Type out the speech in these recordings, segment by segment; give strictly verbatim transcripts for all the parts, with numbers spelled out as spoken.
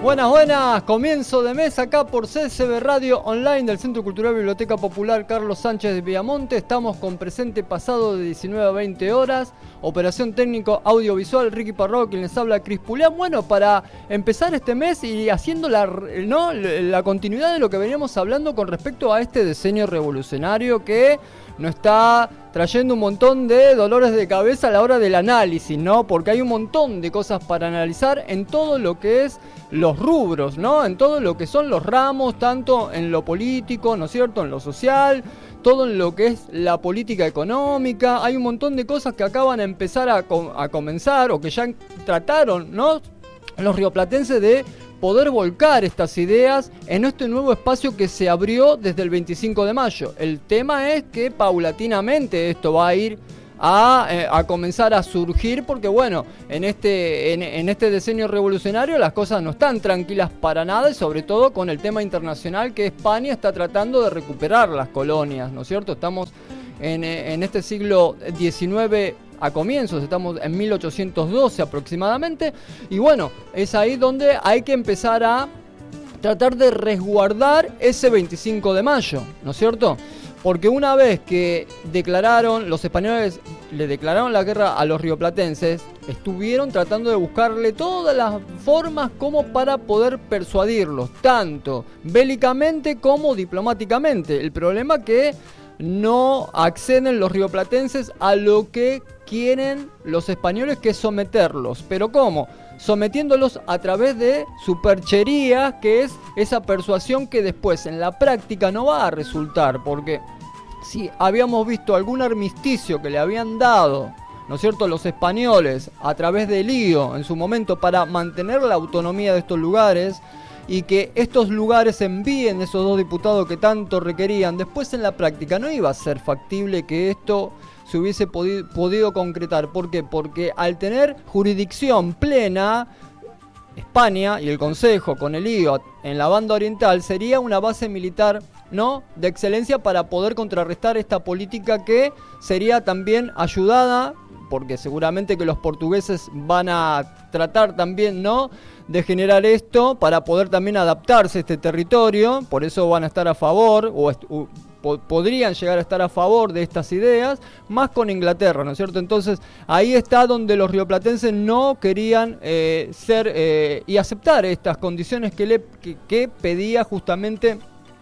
Buenas, buenas, comienzo de mes acá por C S B Radio Online del Centro Cultural Biblioteca Popular Carlos Sánchez de Viamonte. Estamos con presente pasado de diecinueve a veinte horas, operación técnico audiovisual Ricky Parro, quien les habla Cris Pulián. Bueno, para empezar este mes y haciendo la, ¿no? la continuidad de lo que veníamos hablando con respecto a este diseño revolucionario que nos está trayendo un montón de dolores de cabeza a la hora del análisis, ¿no? Porque hay un montón de cosas para analizar en todo lo que es los rubros, ¿no? En todo lo que son los ramos, tanto en lo político, ¿no es cierto?, en lo social, todo en lo que es la política económica. Hay un montón de cosas que acaban a empezar a, com- a comenzar o que ya trataron, ¿no?, los rioplatenses de poder volcar estas ideas en este nuevo espacio que se abrió desde el veinticinco de mayo. El tema es que paulatinamente esto va a ir a, eh, a comenzar a surgir porque, bueno, en este, en, en este diseño revolucionario las cosas no están tranquilas para nada, y sobre todo con el tema internacional que España está tratando de recuperar las colonias, ¿no es cierto? Estamos en, en este siglo diecinueve a comienzos, estamos en mil ochocientos doce aproximadamente, y bueno, es ahí donde hay que empezar a tratar de resguardar ese veinticinco de mayo, ¿no es cierto? Porque una vez que declararon, los españoles le declararon la guerra a los rioplatenses, estuvieron tratando de buscarle todas las formas como para poder persuadirlos, tanto bélicamente como diplomáticamente. El problema que no acceden los rioplatenses a lo que quieren los españoles, que es someterlos. ¿Pero cómo? Sometiéndolos a través de superchería, que es esa persuasión que después en la práctica no va a resultar, porque si habíamos visto algún armisticio que le habían dado, ¿no es cierto?, los españoles a través del lío en su momento para mantener la autonomía de estos lugares, y que estos lugares envíen esos dos diputados que tanto requerían, después en la práctica no iba a ser factible que esto se hubiese podi- podido concretar. ¿Por qué? Porque al tener jurisdicción plena, España y el Consejo con el I O en la banda oriental sería una base militar, ¿no?, de excelencia para poder contrarrestar esta política que sería también ayudada, porque seguramente que los portugueses van a tratar también, ¿no?, de generar esto para poder también adaptarse a este territorio. Por eso van a estar a favor, o, est- o po- podrían llegar a estar a favor de estas ideas, más con Inglaterra, ¿no es cierto? Entonces ahí está donde los rioplatenses no querían eh, ser eh, y aceptar estas condiciones que, le, que, que pedía justamente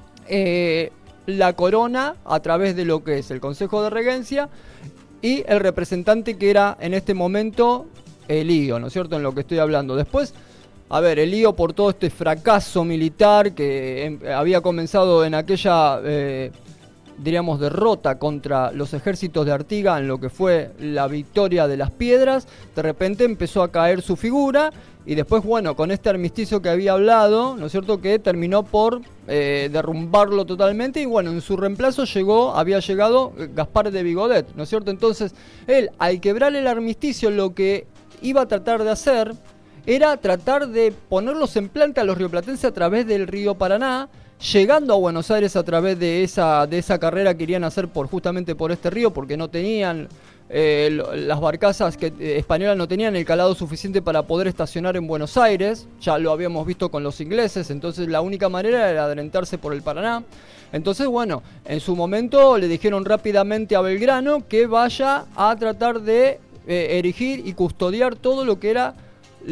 eh, la corona a través de lo que es el Consejo de Regencia y el representante que era en este momento el I O, ¿no es cierto?, en lo que estoy hablando. Después, a ver, el lío por todo este fracaso militar que eh, había comenzado en aquella, eh, diríamos, derrota contra los ejércitos de Artigas en lo que fue la victoria de Las Piedras, de repente empezó a caer su figura, y después, bueno, con este armisticio que había hablado, ¿no es cierto?, que terminó por eh, derrumbarlo totalmente, y bueno, en su reemplazo llegó, había llegado Gaspar de Vigodet, ¿no es cierto? Entonces, él, al quebrar el armisticio, lo que iba a tratar de hacer era tratar de ponerlos en planta a los rioplatenses a través del río Paraná, llegando a Buenos Aires a través de esa, de esa carrera que querían hacer por, justamente por este río, porque no tenían, eh, las barcazas que, eh, españolas no tenían el calado suficiente para poder estacionar en Buenos Aires. Ya lo habíamos visto con los ingleses, entonces la única manera era adelantarse por el Paraná. Entonces, bueno, en su momento le dijeron rápidamente a Belgrano que vaya a tratar de eh, erigir y custodiar todo lo que era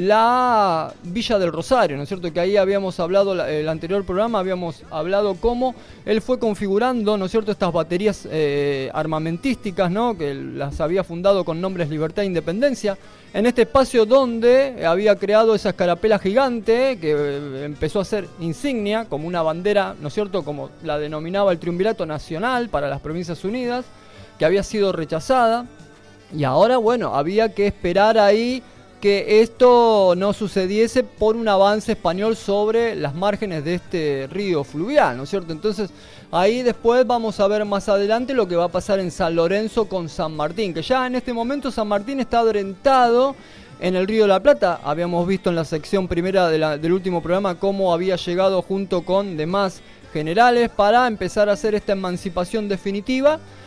la Villa del Rosario, ¿no es cierto? Que ahí habíamos hablado, el anterior programa habíamos hablado cómo él fue configurando, ¿no es cierto?, estas baterías eh, armamentísticas, ¿no?, que las había fundado con nombres Libertad e Independencia, en este espacio donde había creado esa escarapela gigante que eh, empezó a ser insignia, como una bandera, ¿no es cierto?, como la denominaba el Triunvirato Nacional para las Provincias Unidas, que había sido rechazada, y ahora, bueno, había que esperar ahí que esto no sucediese por un avance español sobre las márgenes de este río fluvial, ¿no es cierto? Entonces, ahí después vamos a ver más adelante lo que va a pasar en San Lorenzo con San Martín, que ya en este momento San Martín está adrentado en el Río de la Plata. Habíamos visto en la sección primera de la, del último programa cómo había llegado junto con demás generales para empezar a hacer esta emancipación definitiva.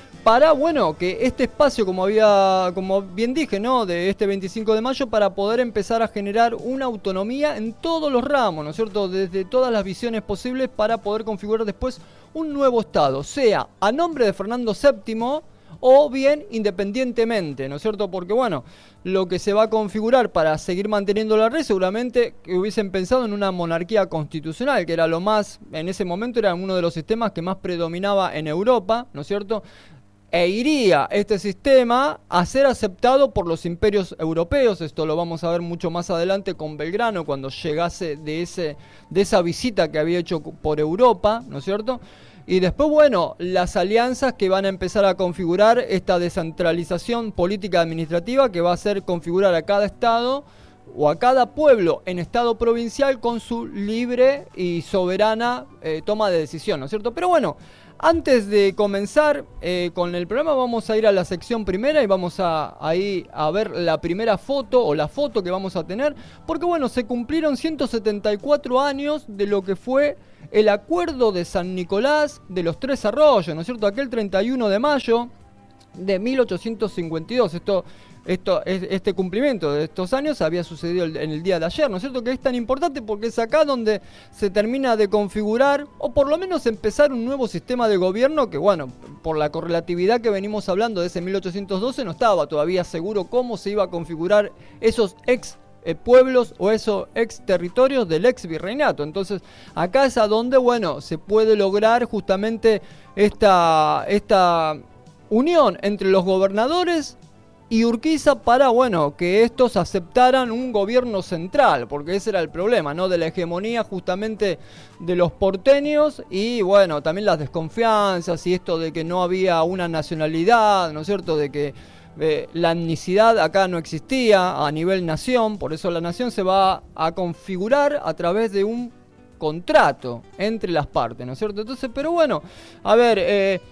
para, bueno, que este espacio, como había, como bien dije, ¿no?, de este veinticinco de mayo, para poder empezar a generar una autonomía en todos los ramos, ¿no es cierto?, desde todas las visiones posibles, para poder configurar después un nuevo Estado, sea a nombre de Fernando séptimo o bien independientemente, ¿no es cierto?, porque bueno, lo que se va a configurar para seguir manteniendo la red, seguramente que hubiesen pensado en una monarquía constitucional, que era lo más, en ese momento era uno de los sistemas que más predominaba en Europa, ¿no es cierto?, e iría este sistema a ser aceptado por los imperios europeos. Esto lo vamos a ver mucho más adelante con Belgrano, cuando llegase de, ese, de esa visita que había hecho por Europa, ¿no es cierto? Y después, bueno, las alianzas que van a empezar a configurar esta descentralización política administrativa, que va a hacer configurar a cada estado o a cada pueblo en estado provincial con su libre y soberana eh, toma de decisión, ¿no es cierto? Pero bueno, antes de comenzar eh, con el programa, vamos a ir a la sección primera y vamos a, a, ir a ver la primera foto o la foto que vamos a tener, porque bueno, se cumplieron ciento setenta y cuatro años de lo que fue el Acuerdo de San Nicolás de los Tres Arroyos, ¿no es cierto? Aquel treinta y uno de mayo de mil ochocientos cincuenta y dos. Esto, esto, este cumplimiento de estos años había sucedido en el día de ayer, ¿no es cierto? Que es tan importante porque es acá donde se termina de configurar, o por lo menos empezar, un nuevo sistema de gobierno que, bueno, por la correlatividad que venimos hablando de ese mil ochocientos doce, no estaba todavía seguro cómo se iba a configurar esos ex eh, pueblos o esos ex territorios del ex virreinato. Entonces, acá es a donde, bueno, se puede lograr justamente esta, esta unión entre los gobernadores y Urquiza para, bueno, que estos aceptaran un gobierno central, porque ese era el problema, ¿no?, de la hegemonía justamente de los porteños, y bueno, también las desconfianzas y esto de que no había una nacionalidad, ¿no es cierto?, de que eh, la etnicidad acá no existía a nivel nación. Por eso la nación se va a configurar a través de un contrato entre las partes, ¿no es cierto? Entonces, pero bueno, a ver, eh,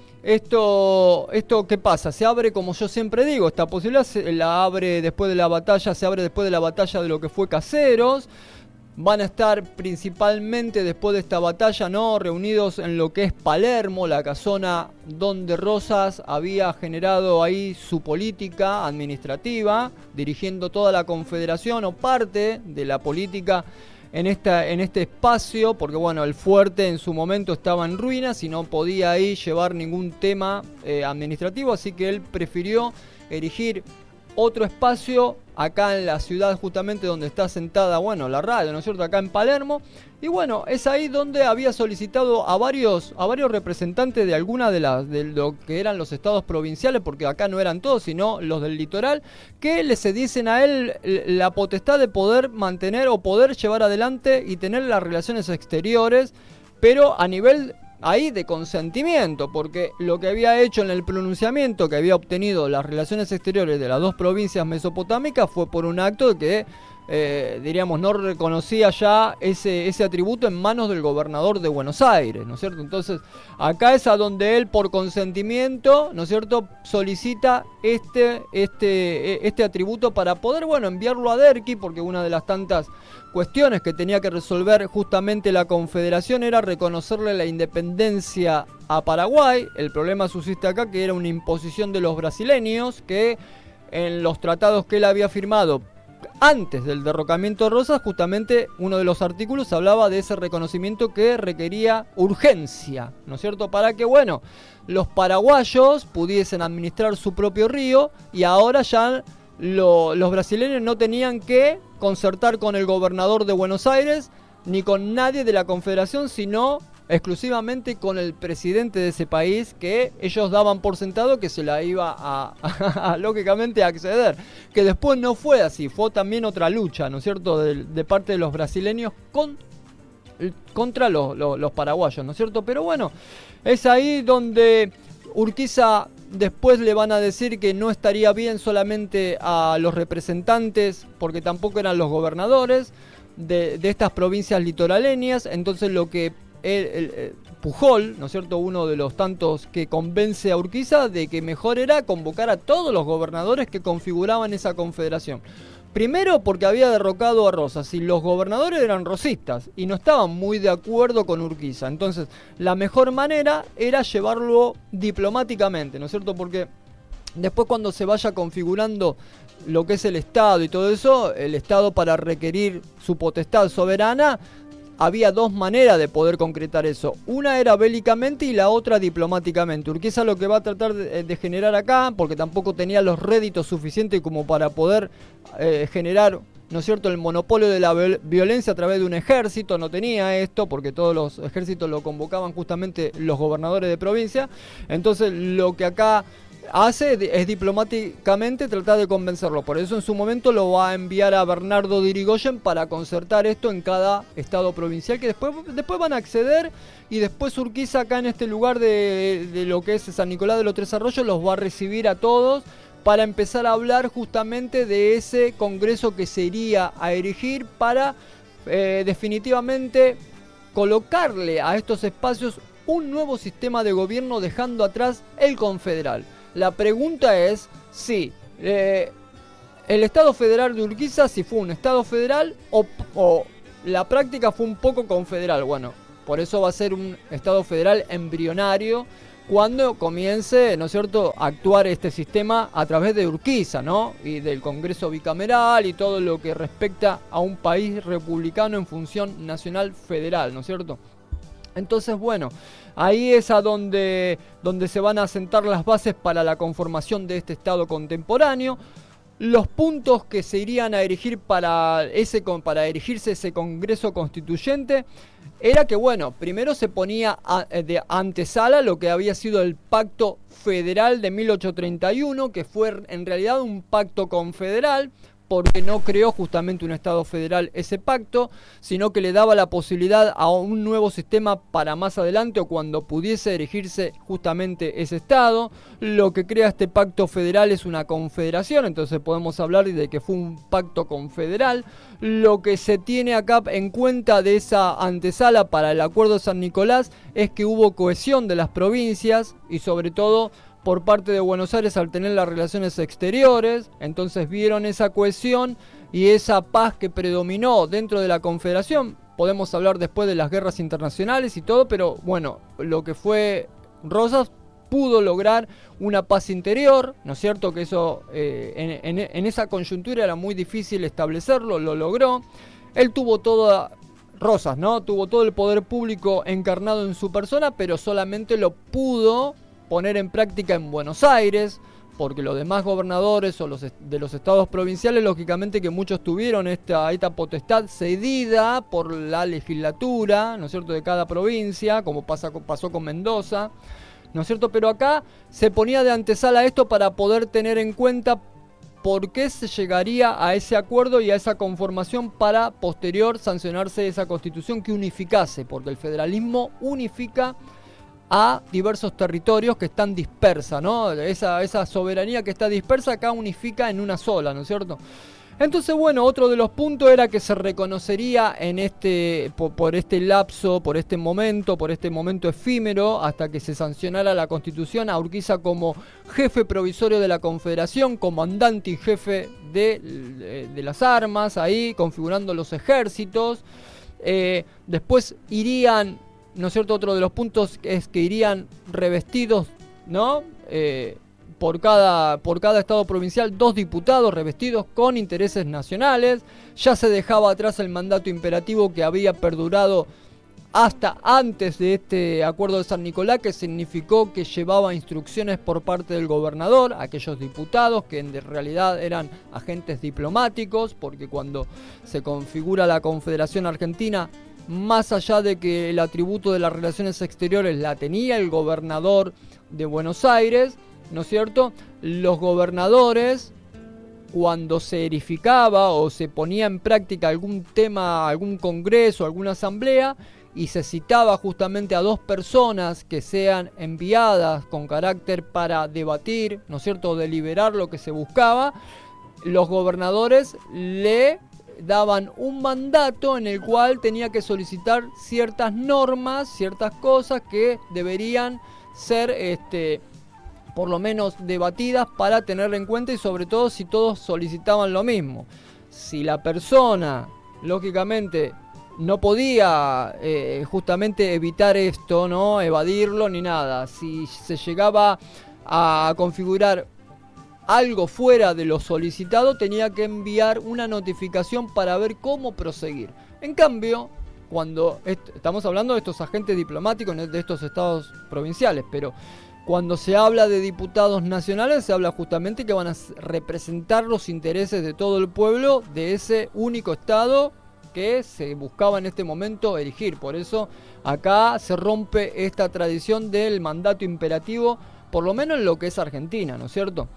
Esto, esto ¿qué pasa? Se abre, como yo siempre digo, esta posibilidad se la abre después de la batalla, se abre después de la batalla de lo que fue Caseros. Van a estar principalmente después de esta batalla, ¿no?, reunidos en lo que es Palermo, la casona donde Rosas había generado ahí su política administrativa, dirigiendo toda la confederación o parte de la política en esta en este espacio, porque bueno, el fuerte en su momento estaba en ruinas y no podía ahí llevar ningún tema eh, administrativo, así que él prefirió erigir otro espacio acá en la ciudad, justamente donde está sentada, bueno, la radio, ¿no es cierto?, acá en Palermo. Y bueno, es ahí donde había solicitado a varios a varios representantes de alguna de las de lo que eran los estados provinciales, porque acá no eran todos, sino los del litoral, que le cediesen a él la potestad de poder mantener o poder llevar adelante y tener las relaciones exteriores, pero a nivel ahí de consentimiento, porque lo que había hecho en el pronunciamiento que había obtenido las relaciones exteriores de las dos provincias mesopotámicas fue por un acto de que eh, diríamos, no reconocía ya ese, ese atributo en manos del gobernador de Buenos Aires, ¿no es cierto? Entonces, acá es a donde él, por consentimiento, ¿no es cierto?, solicita este, este, este atributo para poder, bueno, enviarlo a Derqui, porque una de las tantas cuestiones que tenía que resolver justamente la Confederación era reconocerle la independencia a Paraguay. El problema subsiste acá, que era una imposición de los brasileños, que en los tratados que él había firmado antes del derrocamiento de Rosas, justamente uno de los artículos hablaba de ese reconocimiento que requería urgencia, ¿no es cierto?, para que, bueno, los paraguayos pudiesen administrar su propio río, y ahora ya lo, los brasileños no tenían que concertar con el gobernador de Buenos Aires ni con nadie de la Confederación, sino exclusivamente con el presidente de ese país, que ellos daban por sentado que se la iba a, a, a lógicamente a acceder, que después no fue así, fue también otra lucha, ¿no es cierto?, de, de parte de los brasileños con, contra los, los, los paraguayos, ¿no es cierto? Pero bueno, es ahí donde Urquiza después le van a decir que no estaría bien solamente a los representantes, porque tampoco eran los gobernadores de, de estas provincias litoraleñas. Entonces lo que El, el, el Pujol, ¿no es cierto?, uno de los tantos que convence a Urquiza de que mejor era convocar a todos los gobernadores que configuraban esa confederación. Primero porque había derrocado a Rosas y los gobernadores eran rosistas y no estaban muy de acuerdo con Urquiza. Entonces, la mejor manera era llevarlo diplomáticamente, ¿no es cierto? Porque después cuando se vaya configurando lo que es el Estado y todo eso, el Estado para requerir su potestad soberana, había dos maneras de poder concretar eso. Una era bélicamente y la otra diplomáticamente. Urquiza lo que va a tratar de, de generar acá, porque tampoco tenía los réditos suficientes como para poder eh, generar, ¿no es cierto?, el monopolio de la violencia a través de un ejército. No tenía esto, porque todos los ejércitos lo convocaban justamente los gobernadores de provincia. Entonces lo que acá hace es diplomáticamente tratar de convencerlo. Por eso en su momento lo va a enviar a Bernardo de Irigoyen para concertar esto en cada estado provincial, que después, después van a acceder, y después Urquiza acá en este lugar de, de lo que es San Nicolás de los Tres Arroyos los va a recibir a todos para empezar a hablar justamente de ese congreso que se iría a erigir para eh, definitivamente colocarle a estos espacios un nuevo sistema de gobierno, dejando atrás el confederal. La pregunta es si eh, el Estado Federal de Urquiza, si fue un Estado federal o, o la práctica fue un poco confederal. Bueno, por eso va a ser un Estado federal embrionario cuando comience, ¿no es cierto?, a actuar este sistema a través de Urquiza, ¿no?, y del Congreso bicameral y todo lo que respecta a un país republicano en función nacional federal, ¿no es cierto? Entonces, bueno, ahí es a donde, donde se van a sentar las bases para la conformación de este Estado contemporáneo. Los puntos que se irían a erigir para, ese, para erigirse ese Congreso Constituyente era que, bueno, primero se ponía a, de antesala lo que había sido el Pacto Federal de mil ochocientos treinta y uno, que fue en realidad un pacto confederal, porque no creó justamente un Estado federal ese pacto, sino que le daba la posibilidad a un nuevo sistema para más adelante o cuando pudiese erigirse justamente ese Estado. Lo que crea este pacto federal es una confederación, entonces podemos hablar de que fue un pacto confederal. Lo que se tiene acá en cuenta de esa antesala para el Acuerdo de San Nicolás es que hubo cohesión de las provincias y sobre todo por parte de Buenos Aires al tener las relaciones exteriores. Entonces vieron esa cohesión y esa paz que predominó dentro de la Confederación. Podemos hablar después de las guerras internacionales y todo, pero bueno, lo que fue Rosas pudo lograr una paz interior, ¿no es cierto? Que eso eh, en, en, en esa coyuntura era muy difícil establecerlo, lo logró. Él tuvo toda... Rosas, ¿no? Tuvo todo el poder público encarnado en su persona, pero solamente lo pudo poner en práctica en Buenos Aires, porque los demás gobernadores o los de los estados provinciales, lógicamente que muchos tuvieron esta, esta potestad cedida por la legislatura, ¿no es cierto?, de cada provincia, como pasa, pasó con Mendoza, ¿no es cierto? Pero acá se ponía de antesala esto para poder tener en cuenta por qué se llegaría a ese acuerdo y a esa conformación para posterior sancionarse esa constitución que unificase, porque el federalismo unifica a diversos territorios que están dispersas, ¿no? Esa, esa soberanía que está dispersa acá unifica en una sola, ¿no es cierto? Entonces, bueno, otro de los puntos era que se reconocería en este, por, por este lapso, por este momento, por este momento efímero, hasta que se sancionara la Constitución, a Urquiza como jefe provisorio de la Confederación, comandante y jefe de, de, de las armas, ahí configurando los ejércitos. Eh, después irían, ¿no es cierto? Otro de los puntos es que irían revestidos, ¿no? Eh, por cada, por cada estado provincial, dos diputados revestidos con intereses nacionales. Ya se dejaba atrás el mandato imperativo que había perdurado hasta antes de este acuerdo de San Nicolás, que significó que llevaba instrucciones por parte del gobernador a aquellos diputados que en realidad eran agentes diplomáticos, porque cuando se configura la Confederación Argentina, más allá de que el atributo de las relaciones exteriores la tenía el gobernador de Buenos Aires, ¿no es cierto?, los gobernadores, cuando se edificaba o se ponía en práctica algún tema, algún congreso, alguna asamblea, y se citaba justamente a dos personas que sean enviadas con carácter para debatir, ¿no es cierto?, deliberar lo que se buscaba, los gobernadores le daban un mandato en el cual tenía que solicitar ciertas normas, ciertas cosas que deberían ser este por lo menos debatidas para tener en cuenta, y sobre todo si todos solicitaban lo mismo. si la persona, lógicamente, no podía eh, justamente evitar esto, ¿no? Evadirlo ni nada. Si se llegaba a configurar algo fuera de lo solicitado, tenía que enviar una notificación para ver cómo proseguir. En cambio, cuando est- estamos hablando de estos agentes diplomáticos de estos estados provinciales, pero cuando se habla de diputados nacionales, se habla justamente que van a representar los intereses de todo el pueblo de ese único estado que se buscaba en este momento erigir. Por eso acá se rompe esta tradición del mandato imperativo, por lo menos en lo que es Argentina, ¿no es cierto?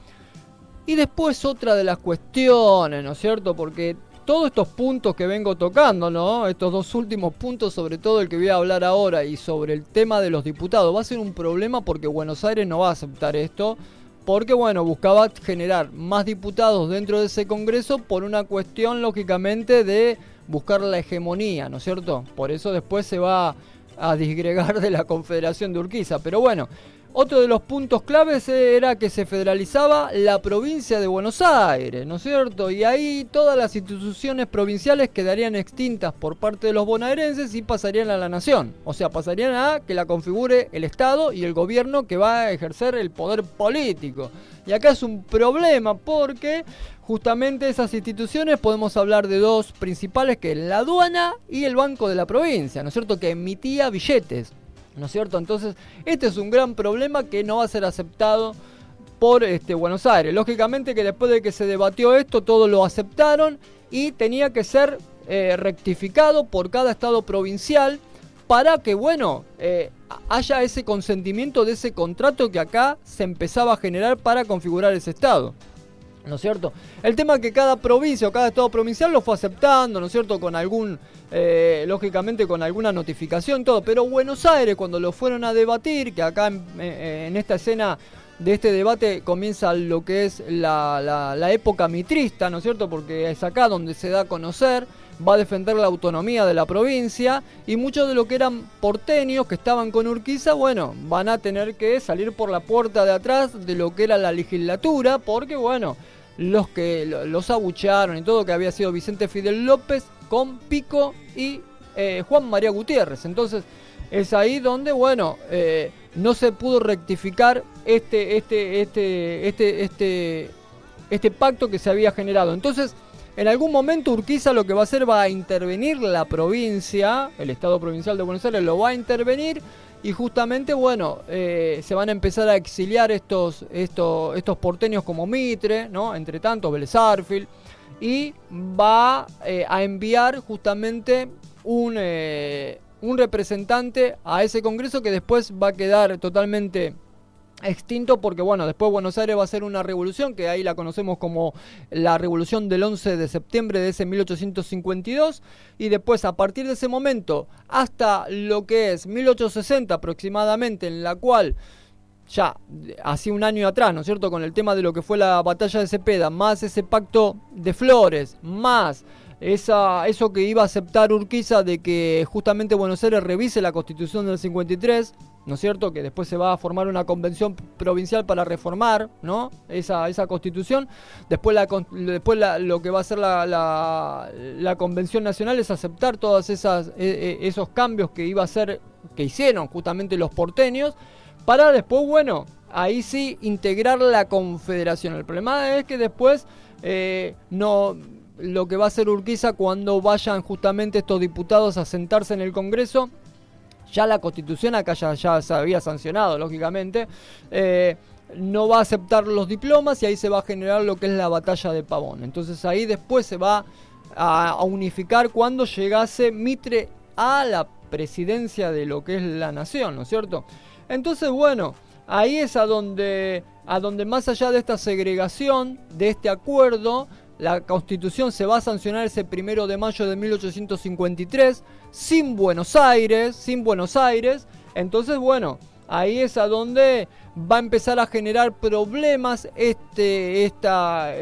Y después otra de las cuestiones, ¿no es cierto? Porque todos estos puntos que vengo tocando, ¿no? Estos dos últimos puntos, sobre todo el que voy a hablar ahora y sobre el tema de los diputados, va a ser un problema porque Buenos Aires no va a aceptar esto, porque bueno, buscaba generar más diputados dentro de ese Congreso por una cuestión lógicamente de buscar la hegemonía, ¿no es cierto? Por eso después se va a disgregar de la Confederación de Urquiza, pero bueno. Otro de los puntos claves era que se federalizaba la provincia de Buenos Aires, ¿no es cierto? Y ahí todas las instituciones provinciales quedarían extintas por parte de los bonaerenses y pasarían a la nación. O sea, pasarían a que la configure el Estado y el gobierno que va a ejercer el poder político. Y acá es un problema porque justamente esas instituciones podemos hablar de dos principales, que es la aduana y el Banco de la Provincia, ¿no es cierto? Que emitía billetes, ¿no es cierto? Entonces, este es un gran problema que no va a ser aceptado por este, Buenos Aires. Lógicamente que después de que se debatió esto, todos lo aceptaron y tenía que ser eh, rectificado por cada estado provincial para que, bueno, eh, haya ese consentimiento de ese contrato que acá se empezaba a generar para configurar ese estado, ¿no es cierto? El tema es que cada provincia o cada estado provincial lo fue aceptando, ¿no es cierto? Con algún, eh, lógicamente con alguna notificación, todo. Pero Buenos Aires, cuando lo fueron a debatir, que acá en, en esta escena de este debate comienza lo que es la, la, la época mitrista, ¿no es cierto? Porque es acá donde se da a conocer, va a defender la autonomía de la provincia, y muchos de los que eran porteños, que estaban con Urquiza, bueno, van a tener que salir por la puerta de atrás de lo que era la legislatura, porque bueno, los que los abuchearon y todo, que había sido Vicente Fidel López con Pico y eh, Juan María Gutiérrez. Entonces es ahí donde, bueno, eh, no se pudo rectificar este, este, este, este, este, este pacto que se había generado. Entonces, en algún momento Urquiza lo que va a hacer, va a intervenir la provincia, el Estado Provincial de Buenos Aires lo va a intervenir, y justamente, bueno, eh, se van a empezar a exiliar estos, estos, estos porteños como Mitre, ¿no? Entre tanto, Vélez Sarsfield, y va eh, a enviar justamente un, eh, un representante a ese congreso que después va a quedar totalmente extinto, porque bueno, después Buenos Aires va a hacer una revolución, que ahí la conocemos como la revolución del once de septiembre de ese mil ochocientos cincuenta y dos, y después a partir de ese momento hasta lo que es mil ochocientos sesenta aproximadamente, en la cual ya hacía un año atrás, ¿no es cierto?, con el tema de lo que fue la batalla de Cepeda, más ese pacto de Flores, más esa, eso que iba a aceptar Urquiza de que justamente Buenos Aires revise la Constitución del cincuenta y tres, ¿no es cierto?, que después se va a formar una convención provincial para reformar, ¿no?, esa, esa constitución. Después, la, después la, lo que va a hacer la, la, la convención nacional es aceptar todos esas, eh, esos cambios que iba a hacer, que hicieron justamente los porteños, para después, bueno, ahí sí integrar la confederación. El problema es que después eh, no... lo que va a hacer Urquiza cuando vayan justamente estos diputados a sentarse en el Congreso, ya la Constitución acá ya, ya se había sancionado, lógicamente, eh, no va a aceptar los diplomas, y ahí se va a generar lo que es la batalla de Pavón. Entonces ahí después se va a, a unificar cuando llegase Mitre a la presidencia de lo que es la nación, ¿no es cierto? Entonces, bueno, ahí es a donde, a donde más allá de esta segregación, de este acuerdo, la Constitución se va a sancionar ese primero de mayo de mil ochocientos cincuenta y tres, sin Buenos Aires, sin Buenos Aires. Entonces, bueno, ahí es a donde va a empezar a generar problemas este, esta,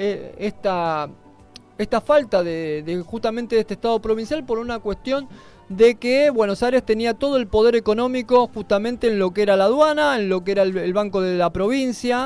esta, esta falta de, de justamente de este Estado provincial, por una cuestión de que Buenos Aires tenía todo el poder económico justamente en lo que era la aduana, en lo que era el, el Banco de la Provincia,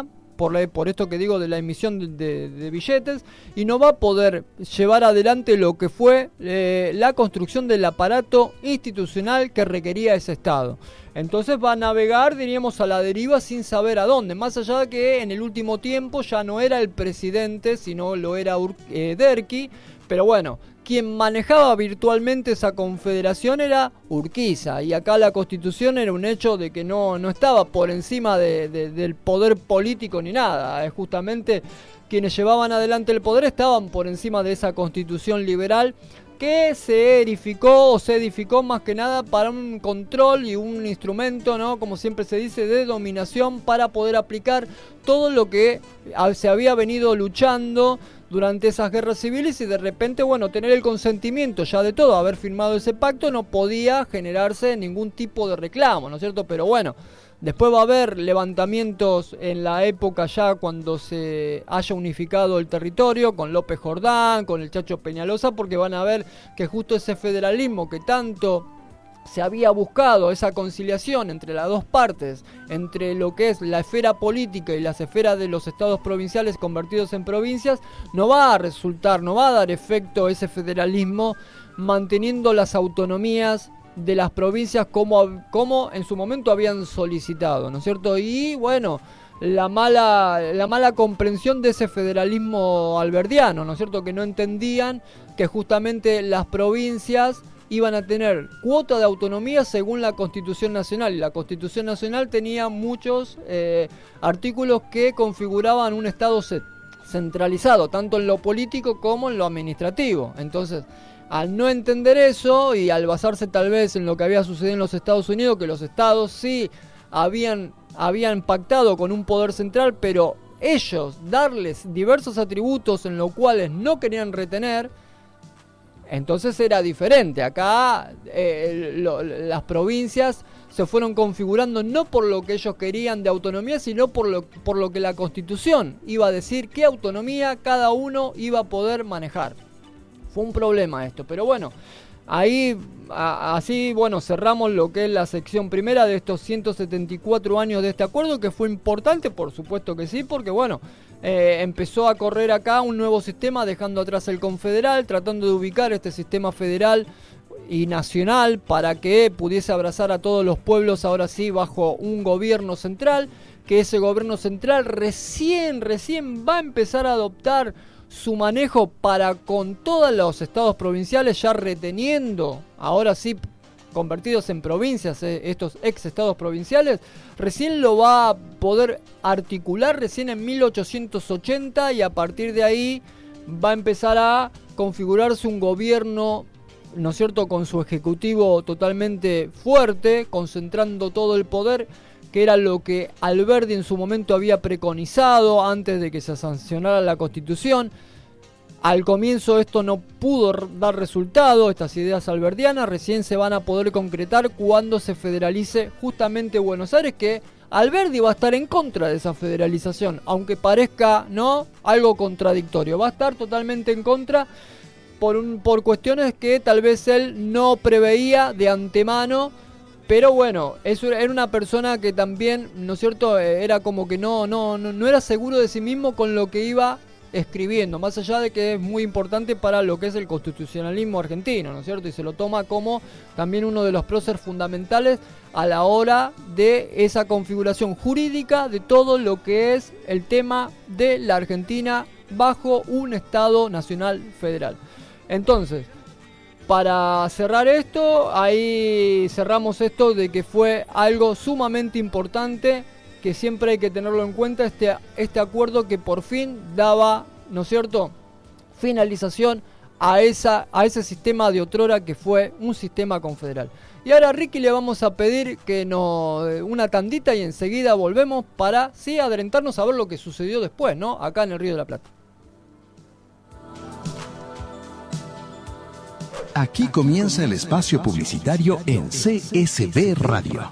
por, la, por esto que digo de la emisión de, de, de billetes, y no va a poder llevar adelante lo que fue eh, la construcción del aparato institucional que requería ese Estado. Entonces va a navegar, diríamos, a la deriva sin saber a dónde, más allá de que en el último tiempo ya no era el presidente, sino lo era Ur- eh, Derqui, pero bueno, quien manejaba virtualmente esa confederación era Urquiza, y acá la Constitución era un hecho de que no, no estaba por encima de, de, del poder político ni nada, es justamente quienes llevaban adelante el poder estaban por encima de esa Constitución liberal que se edificó o se edificó más que nada para un control y un instrumento, ¿no? Como siempre se dice, de dominación para poder aplicar todo lo que se había venido luchando durante esas guerras civiles, y de repente, bueno, tener el consentimiento ya de todo, haber firmado ese pacto, no podía generarse ningún tipo de reclamo, ¿no es cierto? Pero bueno, después va a haber levantamientos en la época ya cuando se haya unificado el territorio, con López Jordán, con el Chacho Peñalosa, porque van a ver que justo ese federalismo que tanto se había buscado, esa conciliación entre las dos partes, entre lo que es la esfera política y las esferas de los estados provinciales convertidos en provincias, no va a resultar, no va a dar efecto ese federalismo manteniendo las autonomías de las provincias como, como en su momento habían solicitado, ¿no es cierto? Y bueno, la mala, la mala comprensión de ese federalismo alberdiano, ¿no es cierto? Que no entendían que justamente las provincias iban a tener cuota de autonomía según la Constitución Nacional, y la Constitución Nacional tenía muchos eh, artículos que configuraban un Estado centralizado, tanto en lo político como en lo administrativo. Entonces, al no entender eso y al basarse tal vez en lo que había sucedido en los Estados Unidos, que los estados sí habían, habían pactado con un poder central, pero ellos darles diversos atributos en los cuales no querían retener, entonces era diferente. Acá eh, lo, las provincias se fueron configurando no por lo que ellos querían de autonomía, sino por lo, por lo que la Constitución iba a decir qué autonomía cada uno iba a poder manejar. Fue un problema esto, pero bueno, ahí a, así bueno cerramos lo que es la sección primera de estos ciento setenta y cuatro años de este acuerdo, que fue importante, por supuesto que sí, porque bueno, eh, empezó a correr acá un nuevo sistema, dejando atrás el confederal, tratando de ubicar este sistema federal y nacional para que pudiese abrazar a todos los pueblos ahora sí bajo un gobierno central, que ese gobierno central recién, recién va a empezar a adoptar su manejo para con todos los estados provinciales, ya reteniendo, ahora sí convertidos en provincias, eh, estos ex estados provinciales, recién lo va a poder articular recién en mil ochocientos ochenta, y a partir de ahí va a empezar a configurarse un gobierno, ¿no es cierto?, con su ejecutivo totalmente fuerte, concentrando todo el poder, que era lo que Alberdi en su momento había preconizado antes de que se sancionara la Constitución. Al comienzo esto no pudo dar resultado, estas ideas alberdianas recién se van a poder concretar cuando se federalice justamente Buenos Aires, que Alberdi va a estar en contra de esa federalización, aunque parezca no algo contradictorio, va a estar totalmente en contra por, un, por cuestiones que tal vez él no preveía de antemano. Pero bueno, eso era una persona que también, ¿no es cierto?, era como que no, no, no, no era seguro de sí mismo con lo que iba escribiendo, más allá de que es muy importante para lo que es el constitucionalismo argentino, ¿no es cierto? Y se lo toma como también uno de los próceres fundamentales a la hora de esa configuración jurídica de todo lo que es el tema de la Argentina bajo un Estado nacional federal. Entonces, para cerrar esto, ahí cerramos esto de que fue algo sumamente importante, que siempre hay que tenerlo en cuenta, este, este acuerdo que por fin daba, ¿no es cierto?, finalización a, esa, a ese sistema de otrora que fue un sistema confederal. Y ahora a Ricky le vamos a pedir que nos una tandita y enseguida volvemos para, sí, adelantarnos a ver lo que sucedió después, ¿no?, acá en el Río de la Plata. Aquí comienza el espacio publicitario en C S B Radio.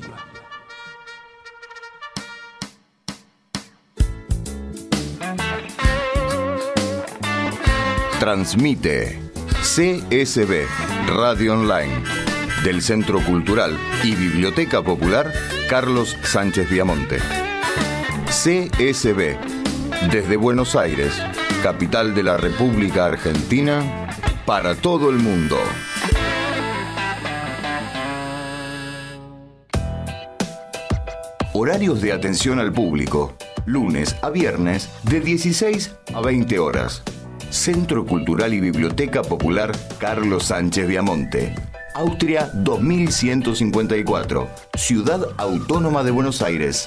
Transmite C S B Radio Online del Centro Cultural y Biblioteca Popular Carlos Sánchez Viamonte. C S B Desde Buenos Aires, capital de la República Argentina, para todo el mundo. Horarios de atención al público, lunes a viernes de dieciséis a veinte horas. Centro Cultural y Biblioteca Popular Carlos Sánchez Viamonte. Austria dos mil ciento cincuenta y cuatro, Ciudad Autónoma de Buenos Aires.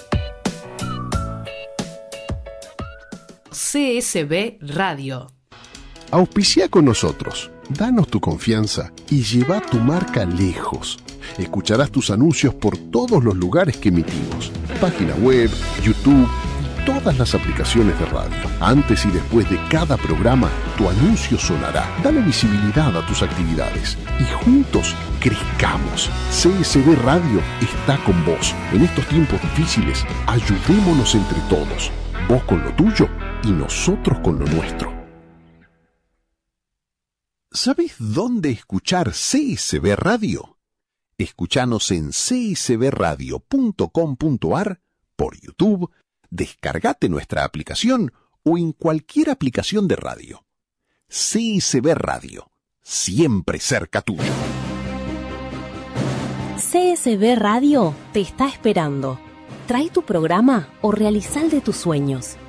C S B Radio. Auspicia con nosotros, danos tu confianza y lleva tu marca lejos. Escucharás tus anuncios por todos los lugares que emitimos. Página web, YouTube y todas las aplicaciones de radio. Antes y después de cada programa, tu anuncio sonará. Dale visibilidad a tus actividades y juntos crezcamos. C S B Radio está con vos. En estos tiempos difíciles, ayudémonos entre todos. Vos con lo tuyo y nosotros con lo nuestro. ¿Sabés dónde escuchar C S B Radio? Escuchanos en c s b radio punto com punto a r, por YouTube, descargate nuestra aplicación o en cualquier aplicación de radio. C S B Radio, siempre cerca tuyo. C S B Radio te está esperando. Trae tu programa o realiza el de tus sueños.